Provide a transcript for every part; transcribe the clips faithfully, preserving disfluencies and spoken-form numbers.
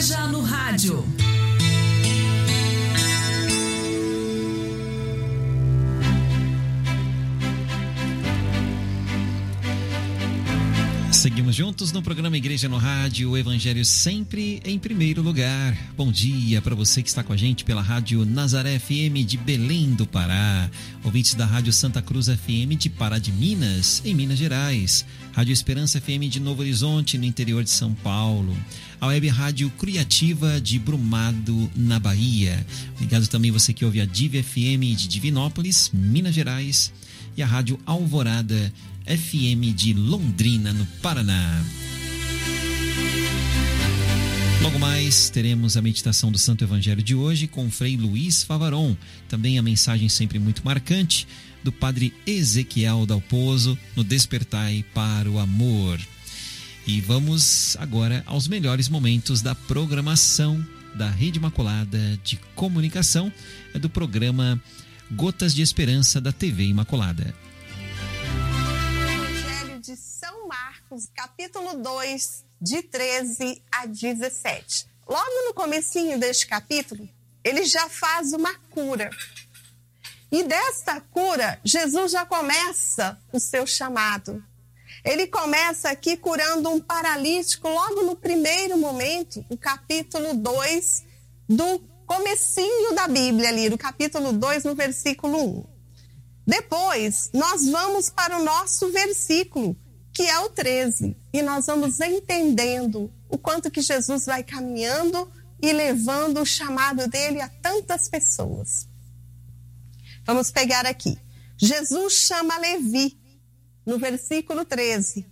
Igreja no Rádio. Seguimos juntos no programa Igreja no Rádio, o Evangelho sempre em primeiro lugar. Bom dia para você que está com a gente pela Rádio Nazaré F M de Belém do Pará, ouvintes da Rádio Santa Cruz F M de Pará de Minas, em Minas Gerais, Rádio Esperança F M de Novo Horizonte, no interior de São Paulo, a Web Rádio Criativa de Brumado, na Bahia. Obrigado também você que ouve a Div F M de Divinópolis, Minas Gerais, e a Rádio Alvorada F M de Londrina, no Paraná. Logo mais teremos a meditação do Santo Evangelho de hoje com o Frei Luiz Favaron. Também a mensagem sempre muito marcante do Padre Ezequiel Dalpozo no Despertai para o Amor. E vamos agora aos melhores momentos da programação da Rede Imaculada de Comunicação, do programa Gotas de Esperança da T V Imaculada. De São Marcos, capítulo dois, de treze a dezessete. Logo no comecinho deste capítulo, ele já faz uma cura. E desta cura, Jesus já começa o seu chamado. Ele começa aqui curando um paralítico logo no primeiro momento, o capítulo dois, do comecinho da Bíblia ali, do capítulo dois, no versículo um. Depois, nós vamos para o nosso versículo, que é o treze, e nós vamos entendendo o quanto que Jesus vai caminhando e levando o chamado dele a tantas pessoas. Vamos pegar aqui. Jesus chama Levi, no versículo treze.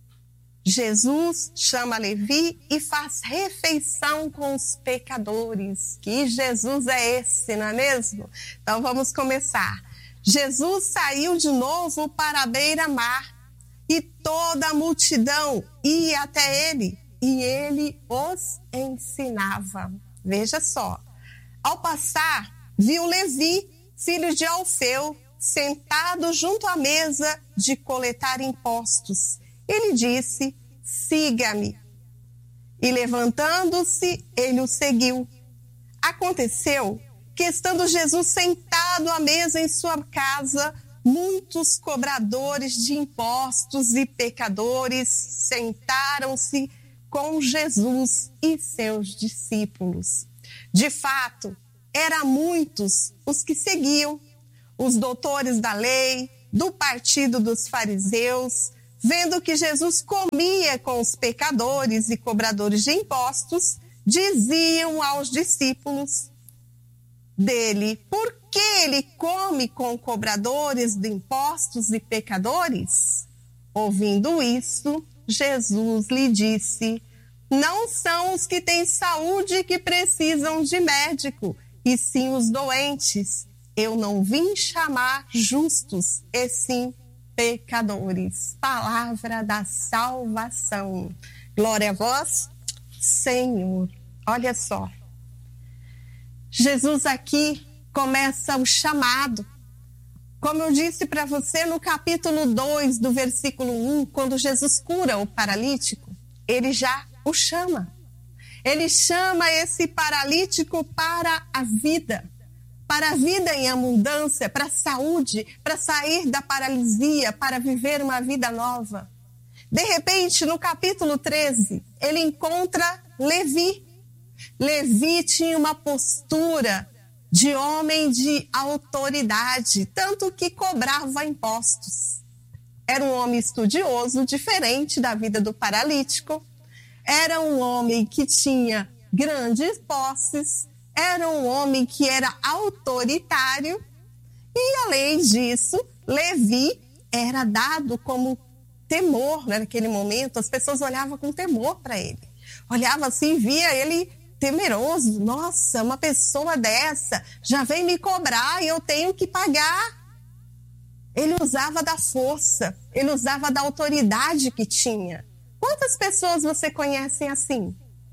Jesus chama Levi e faz refeição com os pecadores. Que Jesus é esse, não é mesmo? Então vamos começar. Jesus saiu de novo para a beira-mar e toda a multidão ia até ele e ele os ensinava. Veja só. Ao passar, viu Levi, filho de Alfeu, sentado junto à mesa de coletar impostos. Ele disse: siga-me. E levantando-se, ele o seguiu. Aconteceu que, estando Jesus sentado à mesa em sua casa, muitos cobradores de impostos e pecadores sentaram-se com Jesus e seus discípulos. De fato, eram muitos os que seguiam, os doutores da lei, do partido dos fariseus, vendo que Jesus comia com os pecadores e cobradores de impostos, diziam aos discípulos dele: por que ele come com cobradores de impostos e pecadores? Ouvindo isso, Jesus lhe disse: não são os que têm saúde que precisam de médico, e sim os doentes. Eu não vim chamar justos, e sim pecadores. Palavra da salvação. Glória a vós, Senhor. Olha só. Jesus aqui começa o chamado. Como eu disse para você no capítulo dois, do versículo um, quando Jesus cura o paralítico, ele já o chama. Ele chama esse paralítico para a vida, para a vida em abundância, para a saúde, para sair da paralisia, para viver uma vida nova. De repente, no capítulo treze, ele encontra Levi. Levi tinha uma postura de homem de autoridade, tanto que cobrava impostos. Era um homem estudioso, diferente da vida do paralítico. Era um homem que tinha grandes posses, era um homem que era autoritário e, além disso, Levi era dado como temor naquele momento. As pessoas olhavam com temor para ele. Olhavam assim, via ele temeroso. Nossa, uma pessoa dessa já vem me cobrar e eu tenho que pagar. Ele usava da força, ele usava da autoridade que tinha. Quantas pessoas você conhece assim?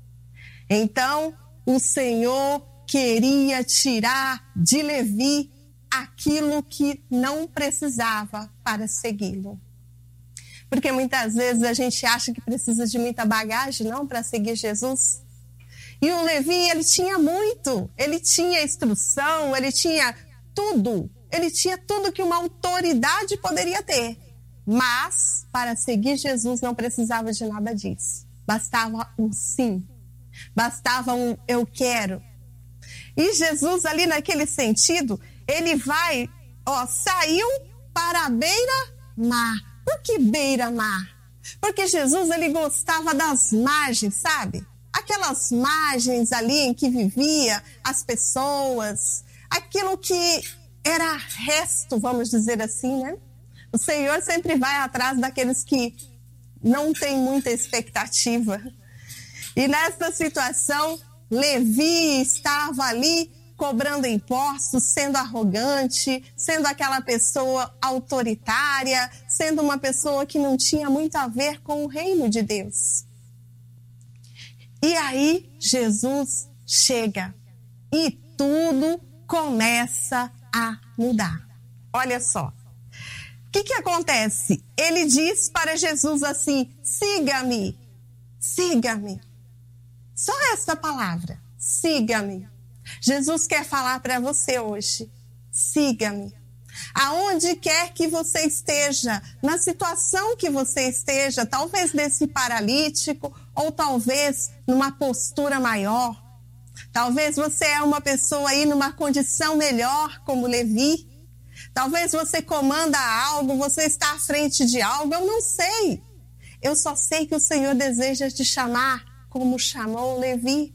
Então, o Senhor queria tirar de Levi aquilo que não precisava para segui-lo. Porque muitas vezes a gente acha que precisa de muita bagagem, não, para seguir Jesus. E o Levi, ele tinha muito. Ele tinha instrução, ele tinha tudo. Ele tinha tudo que uma autoridade poderia ter. Mas, para seguir Jesus, não precisava de nada disso. Bastava um sim. Bastava um eu quero. E Jesus, ali naquele sentido, ele vai, ó, saiu para a beira-mar. Por que beira-mar? Porque Jesus, ele gostava das margens, sabe? Aquelas margens ali em que vivia as pessoas, aquilo que era resto, vamos dizer assim, né? O Senhor sempre vai atrás daqueles que não têm muita expectativa. E nessa situação, Levi estava ali cobrando impostos, sendo arrogante, sendo aquela pessoa autoritária, sendo uma pessoa que não tinha muito a ver com o reino de Deus. E aí Jesus chega e tudo começa a mudar. Olha só. O que que acontece? Ele diz para Jesus assim: siga-me, siga-me. Só essa palavra, siga-me. Jesus quer falar para você hoje, siga-me. Aonde quer que você esteja, na situação que você esteja, talvez nesse paralítico, ou talvez numa postura maior. Talvez você é uma pessoa aí numa condição melhor, como Levi. Talvez você comanda algo, você está à frente de algo, eu não sei. Eu só sei que o Senhor deseja te chamar como chamou Levi.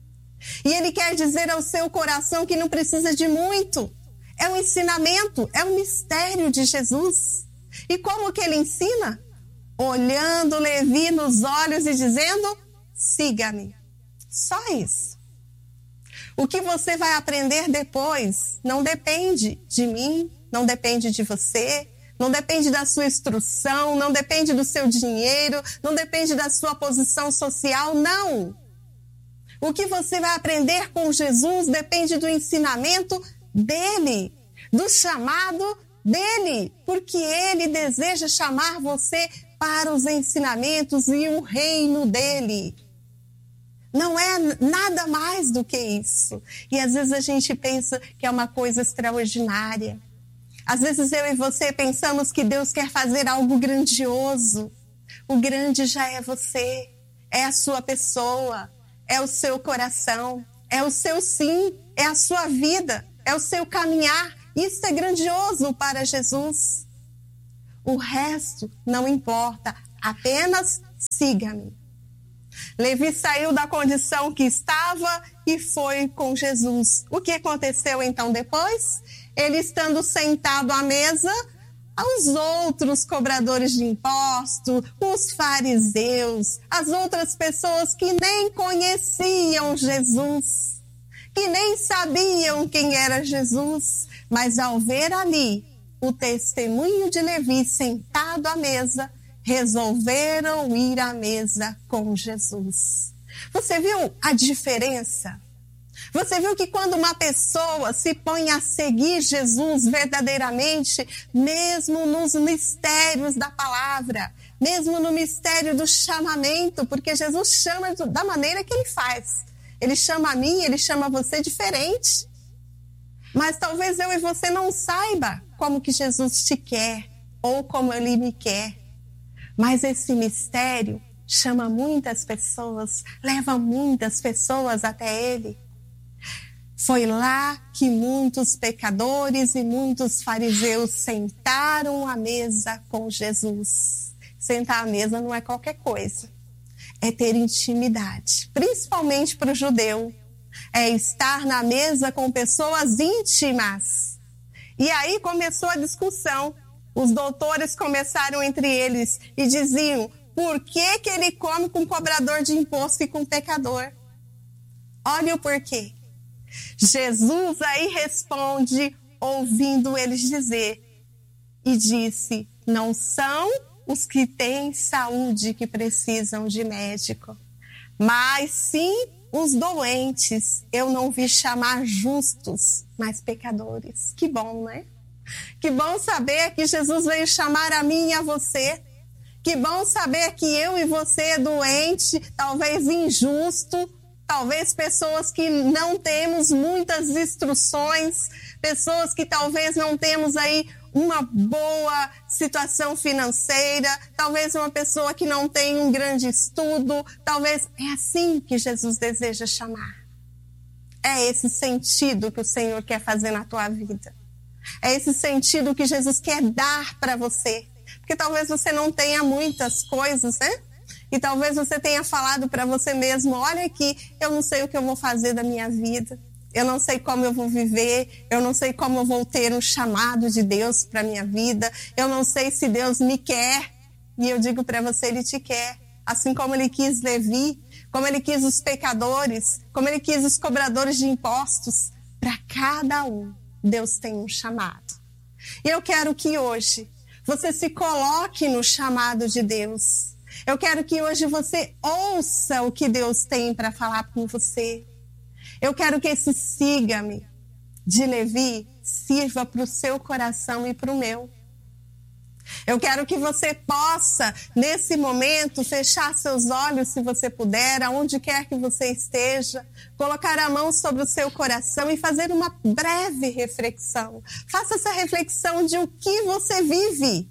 E Ele quer dizer ao seu coração que não precisa de muito. É um ensinamento, é um mistério de Jesus. E como que Ele ensina? Olhando Levi nos olhos e dizendo: siga-me. Só isso. O que você vai aprender depois não depende de mim, não depende de você, não depende da sua instrução, não depende do seu dinheiro, não depende da sua posição social, não. O que você vai aprender com Jesus depende do ensinamento dele, do chamado dele, porque ele deseja chamar você para os ensinamentos e o reino dele. Não é nada mais do que isso. E às vezes a gente pensa que é uma coisa extraordinária. Às vezes eu e você pensamos que Deus quer fazer algo grandioso. O grande já é você, é a sua pessoa, é o seu coração, é o seu sim, é a sua vida, é o seu caminhar. Isso é grandioso para Jesus. O resto não importa, apenas siga-me. Levi saiu da condição que estava e foi com Jesus. O que aconteceu então depois? Ele estando sentado à mesa, os outros cobradores de impostos, os fariseus, as outras pessoas que nem conheciam Jesus, que nem sabiam quem era Jesus, mas ao ver ali o testemunho de Levi sentado à mesa, resolveram ir à mesa com Jesus. Você viu a diferença? Você viu que quando uma pessoa se põe a seguir Jesus verdadeiramente, mesmo nos mistérios da palavra, mesmo no mistério do chamamento, porque Jesus chama da maneira que ele faz. Ele chama a mim, ele chama você diferente. Mas talvez eu e você não saiba como que Jesus te quer ou como ele me quer. Mas esse mistério chama muitas pessoas, leva muitas pessoas até ele. Foi lá que muitos pecadores e muitos fariseus sentaram à mesa com Jesus. Sentar à mesa não é qualquer coisa, é ter intimidade, principalmente para o judeu. É estar na mesa com pessoas íntimas. E aí começou a discussão. Os doutores começaram entre eles e diziam: por que que ele come com cobrador de imposto e com pecador? Olha o porquê. Jesus aí responde, ouvindo eles dizer, e disse: não são os que têm saúde que precisam de médico, mas sim os doentes. Eu não vi chamar justos, mas pecadores. Que bom, né? Que bom saber que Jesus veio chamar a mim e a você. Que bom saber que eu e você, doente, talvez injusto, talvez pessoas que não temos muitas instruções, pessoas que talvez não temos aí uma boa situação financeira, talvez uma pessoa que não tem um grande estudo, talvez é assim que Jesus deseja chamar. É esse sentido que o Senhor quer fazer na tua vida. É esse sentido que Jesus quer dar para você. Porque talvez você não tenha muitas coisas, né? E talvez você tenha falado para você mesmo, olha aqui, eu não sei o que eu vou fazer da minha vida. Eu não sei como eu vou viver, eu não sei como eu vou ter um chamado de Deus para a minha vida, eu não sei se Deus me quer. E eu digo para você, Ele te quer. Assim como Ele quis Levi, como Ele quis os pecadores, como Ele quis os cobradores de impostos. Para cada um, Deus tem um chamado. E eu quero que hoje você se coloque no chamado de Deus. Eu quero que hoje você ouça o que Deus tem para falar com você. Eu quero que esse siga-me de Levi sirva para o seu coração e para o meu. Eu quero que você possa, nesse momento, fechar seus olhos, se você puder, aonde quer que você esteja, colocar a mão sobre o seu coração e fazer uma breve reflexão. Faça essa reflexão de o que você vive.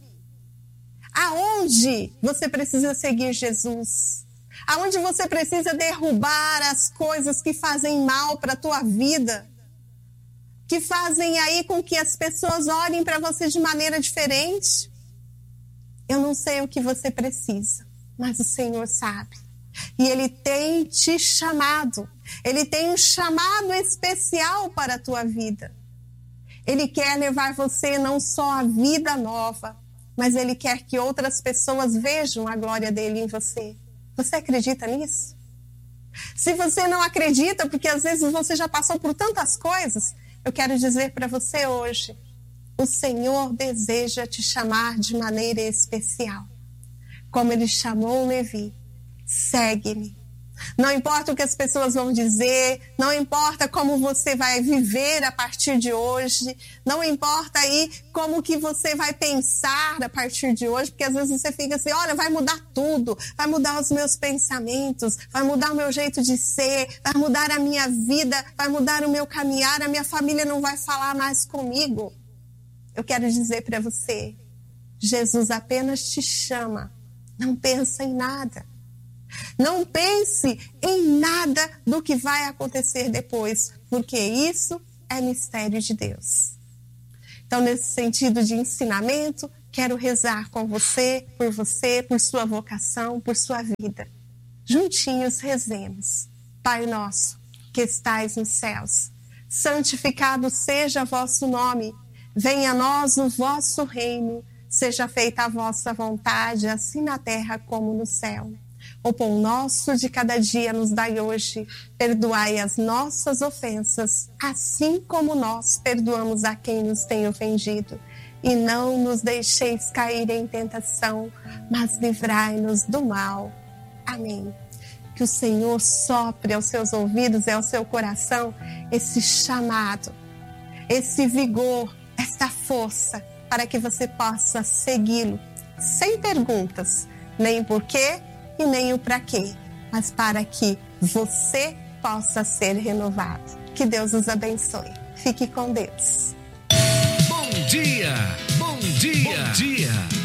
Aonde você precisa seguir Jesus? Aonde você precisa derrubar as coisas que fazem mal para a tua vida, que fazem aí com que as pessoas olhem para você de maneira diferente. Eu não sei o que você precisa, mas o Senhor sabe. E Ele tem te chamado. Ele tem um chamado especial para a tua vida. Ele quer levar você não só a vida nova, mas Ele quer que outras pessoas vejam a glória dEle em você. Você acredita nisso? Se você não acredita, porque às vezes você já passou por tantas coisas, eu quero dizer para você hoje, o Senhor deseja te chamar de maneira especial. Como Ele chamou Levi, segue-me. Não importa o que as pessoas vão dizer, não importa como você vai viver a partir de hoje, não importa aí como que você vai pensar a partir de hoje, porque às vezes você fica assim, olha, vai mudar tudo, vai mudar os meus pensamentos, vai mudar o meu jeito de ser, vai mudar a minha vida, vai mudar o meu caminhar, a minha família não vai falar mais comigo. Eu quero dizer para você, Jesus apenas te chama, não pensa em nada. Não pense em nada do que vai acontecer depois, porque isso é mistério de Deus. Então, nesse sentido de ensinamento, quero rezar com você, por você, por sua vocação, por sua vida. Juntinhos rezemos. Pai nosso, que estais nos céus, santificado seja vosso nome. Venha a nós o vosso reino. Seja feita a vossa vontade, assim na terra como no céu. O pão nosso de cada dia nos dai hoje. Perdoai as nossas ofensas, assim como nós perdoamos a quem nos tem ofendido. E não nos deixeis cair em tentação, mas livrai-nos do mal. Amém. Que o Senhor sopre aos seus ouvidos e ao seu coração esse chamado, esse vigor, esta força, para que você possa segui-lo, sem perguntas, nem o porquê e nem o para quê, mas para que você possa ser renovado. Que Deus os abençoe. Fique com Deus. Bom dia, bom dia, bom dia.